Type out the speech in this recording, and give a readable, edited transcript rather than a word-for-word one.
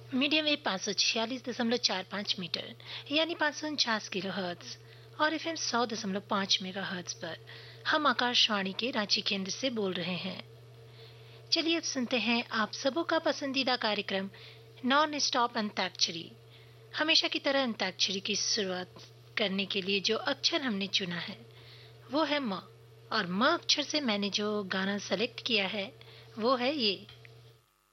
Medium wave 546.45 metre यानी 549 kilohertz और FM 100.5 megahertz पर हम आकाशवाणी के रांची केंद्र से बोल रहे हैं। चलिए अब सुनते हैं आप सबों का पसंदीदा कार्यक्रम नॉन स्टॉप अंताक्षरी। हमेशा की तरह अंताक्षरी की शुरुआत करने के लिए जो अक्षर हमने चुना है वो है म, और म अक्षर से मैंने जो गाना सेलेक्ट किया है वो है ये।